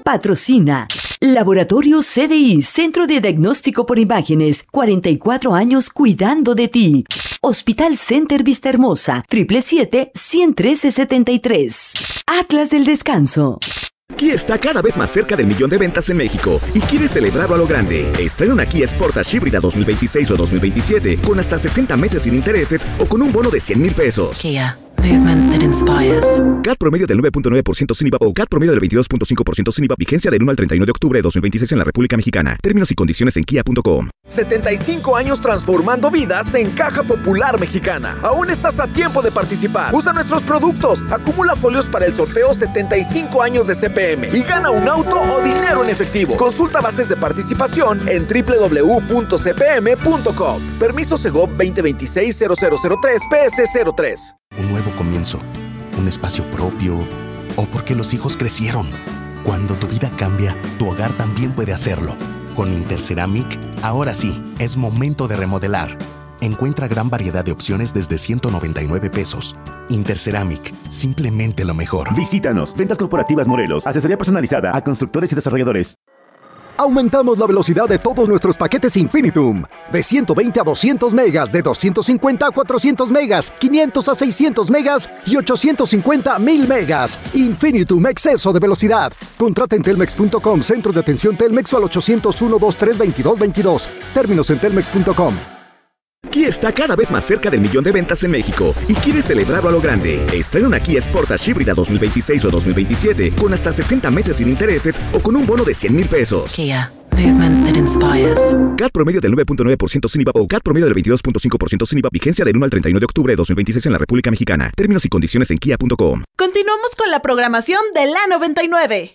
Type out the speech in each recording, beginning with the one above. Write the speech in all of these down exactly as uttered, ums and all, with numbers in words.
Patrocina. Laboratorio C D I, Centro de Diagnóstico por Imágenes. cuarenta y cuatro años cuidando de ti. Hospital Center Vista Hermosa. siete siete siete, uno cero uno tres, siete tres. Atlas del Descanso. Kia está cada vez más cerca del millón de ventas en México y quiere celebrarlo a lo grande. Estrena una Kia Sportage híbrida dos mil veintiséis o dos mil veintisiete con hasta sesenta meses sin intereses o con un bono de cien mil pesos. Kia. Movement that inspires. C A T promedio del nueve punto nueve por ciento sin I V A o C A T promedio del veintidós punto cinco por ciento sin I V A. Vigencia del uno al treinta y uno de octubre de dos mil veintiséis en la República Mexicana. Términos y condiciones en kia punto com. setenta y cinco años transformando vidas en Caja Popular Mexicana. Aún estás a tiempo de participar. Usa nuestros productos. Acumula folios para el sorteo setenta y cinco años de C P M y gana un auto o dinero en efectivo. Consulta bases de participación en doble u doble u doble u punto c p m punto com. Permiso Segov veinte veintiséis cero cero cero tres P S cero tres. Un nuevo comienzo, un espacio propio, o porque los hijos crecieron. Cuando tu vida cambia, tu hogar también puede hacerlo. Con Interceramic, ahora sí, es momento de remodelar. Encuentra gran variedad de opciones desde ciento noventa y nueve pesos. Interceramic, simplemente lo mejor. Visítanos, Ventas Corporativas Morelos, asesoría personalizada a constructores y desarrolladores. Aumentamos la velocidad de todos nuestros paquetes Infinitum. De ciento veinte a doscientos megas, de doscientos cincuenta a cuatrocientos megas, quinientos a seiscientos megas y ochocientos cincuenta a mil megas. Infinitum, exceso de velocidad. Contrata en telmex punto com, centros de atención Telmex o al ochocientos uno, veintitrés, veintidós veintidós. Términos en telmex punto com. Kia está cada vez más cerca del millón de ventas en México y quiere celebrarlo a lo grande. Estrena una Kia Sportage híbrida dos mil veintiséis o dos mil veintisiete con hasta sesenta meses sin intereses o con un bono de cien mil pesos. Kia. Movement that inspires. C A T promedio del nueve punto nueve por ciento sin I V A o C A T promedio del veintidós punto cinco por ciento sin I V A. Vigencia del uno al treinta y uno de octubre de dos mil veintiséis en la República Mexicana. Términos y condiciones en kia punto com. Continuamos con la programación de la noventa y nueve.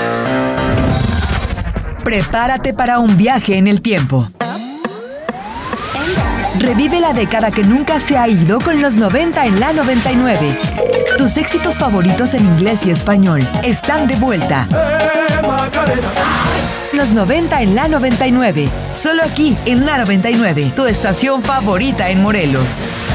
Prepárate para un viaje en el tiempo. Revive la década que nunca se ha ido con los noventa en la noventa y nueve. Tus éxitos favoritos en inglés y español están de vuelta. Los noventa en la noventa y nueve. Solo aquí en la noventa y nueve, tu estación favorita en Morelos.